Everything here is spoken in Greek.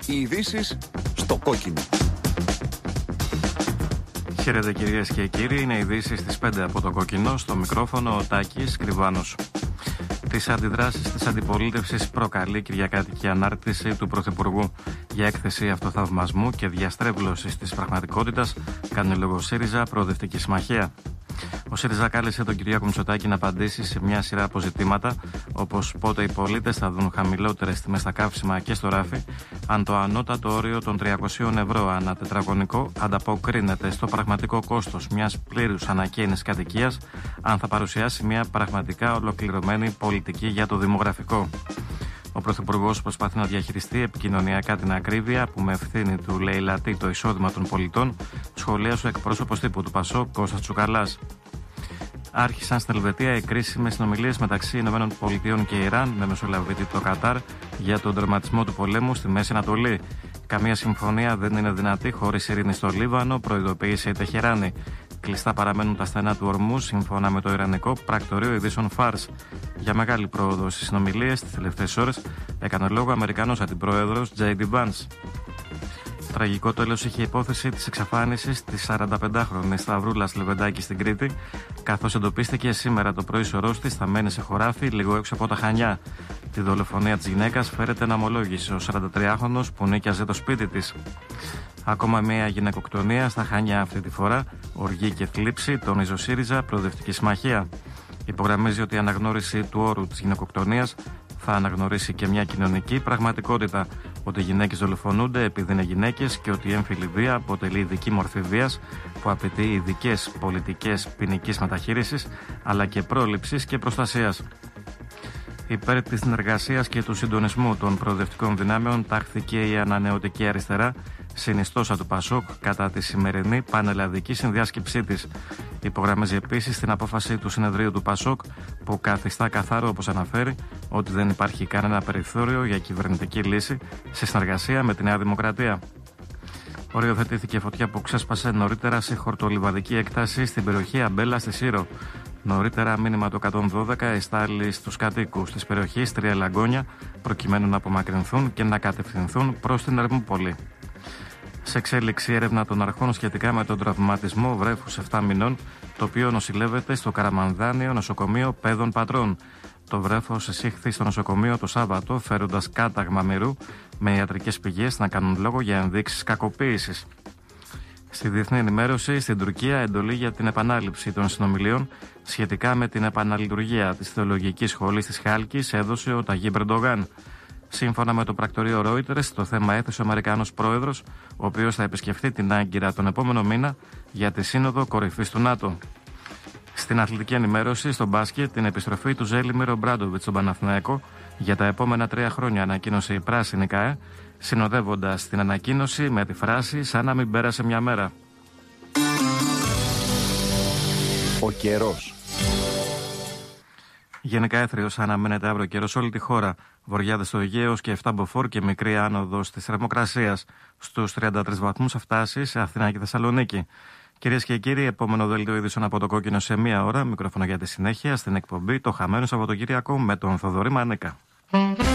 Οι ειδήσεις στο κόκκινο. Χαίρετε κυρίες και κύριοι, είναι ειδήσεις στις 5 από το κόκκινο, στο μικρόφωνο ο Τάκης Κρυβάνος. Τις αντιδράσεις της αντιπολίτευσης προκαλεί κυριακάτικη ανάρτηση του Πρωθυπουργού για έκθεση αυτοθαυμασμού και διαστρέβλωσης της πραγματικότητας, κάνει λόγο ΣΥΡΙΖΑ Προοδευτική Συμμαχία. Ο ΣΥΡΙΖΑ κάλεσε τον Κυριάκο Μητσοτάκη να απαντήσει σε μια σειρά από ζητήματα, όπως πότε οι πολίτες θα δουν χαμηλότερες τιμές στα καύσιμα και στο ράφι, αν το ανώτατο όριο των 300 ευρώ ανά τετραγωνικό ανταποκρίνεται στο πραγματικό κόστος μιας πλήρους ανακαίνης κατοικίας, αν θα παρουσιάσει μια πραγματικά ολοκληρωμένη πολιτική για το δημογραφικό. Ο Πρωθυπουργός προσπαθεί να διαχειριστεί επικοινωνιακά την ακρίβεια που με ευθύνη του λαιλατεί το εισόδημα των πολιτών, σχολίασε ο εκπρόσωπος τύπου του ΠΑΣΟΚ Κώστας Τσουκαλάς. Άρχισαν στην Ελβετία οι κρίσιμες συνομιλίες μεταξύ ΗΠΑ και Ιράν με μεσολαβητή το Κατάρ για τον τερματισμό του πολέμου στη Μέση Ανατολή. Καμία συμφωνία δεν είναι δυνατή χωρίς ειρήνη στο Λίβανο, προειδοποίησε η Τεχεράνη. Κλειστά παραμένουν τα στενά του ορμού, σύμφωνα με το Ιρανικό πρακτορείο ειδήσεων Φάρς. Για μεγάλη πρόοδο στις συνομιλίες τις τελευταίες ώρες έκανε λόγο ο Αμερικανός αντιπρόεδρος J.D. Vance. Τραγικό τέλος είχε η υπόθεση της εξαφάνισης της 45χρονης Σταυρούλας Λεβεντάκη στην Κρήτη, καθώς εντοπίστηκε σήμερα το πρωί σωρός της θα μένει σε χωράφι λίγο έξω από τα Χανιά. Τη δολοφονία της γυναίκας φέρεται να ομολόγησε ο 43χρονος που νίκιαζε το σπίτι της. Ακόμα μια γυναικοκτονία στα Χανιά αυτή τη φορά, οργή και θλίψη, τόνιζε ο ΣΥΡΙΖΑ Προοδευτική Συμμαχία. Υπογραμμίζει ότι η αναγνώριση του όρου της γυναικοκτονίας θα αναγνωρίσει και μια κοινωνική πραγματικότητα, ότι οι γυναίκες δολοφονούνται επειδή είναι γυναίκες και ότι η έμφυλη βία αποτελεί ειδική μορφή βίας που απαιτεί ειδικές πολιτικές ποινικής μεταχείρισης αλλά και πρόληψης και προστασίας. Υπέρ της συνεργασίας και του συντονισμού των προοδευτικών δυνάμεων τάχθηκε η ανανεωτική αριστερά, συνιστόσα του ΠΑΣΟΚ, κατά τη σημερινή πανελλαδική συνδιάσκεψή της. Υπογραμμίζει επίσης την απόφαση του συνεδρίου του ΠΑΣΟΚ που καθιστά καθαρό, όπως αναφέρει, ότι δεν υπάρχει κανένα περιθώριο για κυβερνητική λύση σε συνεργασία με τη Νέα Δημοκρατία. Οριοθετήθηκε φωτιά που ξέσπασε νωρίτερα σε χορτολιβαδική έκταση στην περιοχή Αμπέλα στη Σύρο. Νωρίτερα, μήνυμα του 112 εστάλει στους κατοίκους της περιοχής Τρία Λαγκόνια προκειμένου να απομακρυνθούν και να κατευθυνθούν προς την Ερμούπολη. Σε εξέλιξη έρευνα των αρχών σχετικά με τον τραυματισμό βρέφους 7 μηνών, το οποίο νοσηλεύεται στο Καραμανδάνιο Νοσοκομείο Πέδων Πατρών. Το βρέφος εισήχθη στο νοσοκομείο το Σάββατο, φέροντας κάταγμα μυρού, με ιατρικές πηγές να κάνουν λόγο για ενδείξεις κακοποίησης. Στη διεθνή ενημέρωση, στην Τουρκία, εντολή για την επανάληψη των συνομιλίων σχετικά με την επαναλειτουργία της θεολογικής σχολής της Χάλκης έδωσε ο Ταγίπ Ερντογάν. Σύμφωνα με το πρακτορείο Reuters, το θέμα έθεσε ο Αμερικάνος πρόεδρος, ο οποίος θα επισκεφθεί την Άγκυρα τον επόμενο μήνα για τη Σύνοδο Κορυφής του ΝΑΤΟ. Στην αθλητική ενημέρωση, στο μπάσκετ, την επιστροφή του Ζέλιμιρ Ομπράντοβιτς στον Παναθηναϊκό για τα επόμενα 3 χρόνια, ανακοίνωσε η πράσινη ΚΑΕ, συνοδεύοντας την ανακοίνωση με τη φράση «σαν να μην πέρασε μια μέρα». Ο καιρός. Γενικά έθριος αναμένεται αύριο καιρός σε όλη τη χώρα. Βορειάδες στο Αιγαίο και 7 μποφόρ και μικρή άνοδος της θερμοκρασίας. Στους 33 βαθμούς θα φτάσει σε Αθήνα και Θεσσαλονίκη. Κυρίες και κύριοι, επόμενο δελτίο ειδήσεων από το κόκκινο σε 1 ώρα. Μικρόφωνο για τη συνέχεια στην εκπομπή Το Χαμένο Σαββατοκύριακο με τον Θοδωρή Μανίκα.